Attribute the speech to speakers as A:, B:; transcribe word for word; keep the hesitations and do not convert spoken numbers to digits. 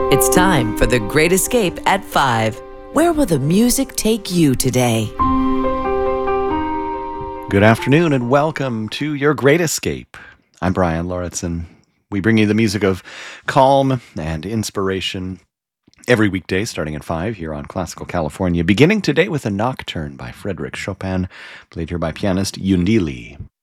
A: It's time for The Great Escape at five. Where will the music take you today?
B: Good afternoon and welcome to Your Great Escape. I'm Brian Lauritsen. We bring you the music of calm and inspiration every weekday starting at five here on Classical California, beginning today with a nocturne by Frédéric Chopin, played here by pianist Yundi Lee.